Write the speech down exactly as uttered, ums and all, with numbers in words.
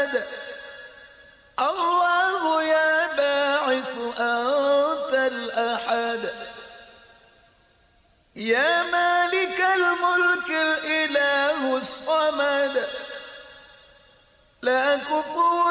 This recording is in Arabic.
سند. الله يا باعث أنت الأحد، يا مالك الملك الإله الصمد، لا كفوا